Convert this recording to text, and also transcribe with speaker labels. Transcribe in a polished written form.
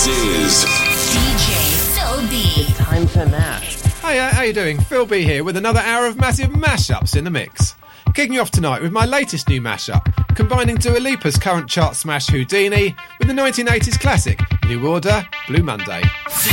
Speaker 1: This is
Speaker 2: DJ Phil B.
Speaker 3: It's time to mash.
Speaker 4: Hiya, how you doing? Phil B here with another hour of massive mashups in the mix. Kicking you off tonight with my latest new mashup, combining Dua Lipa's current chart smash Houdini with the 1980s classic New Order, Blue Monday.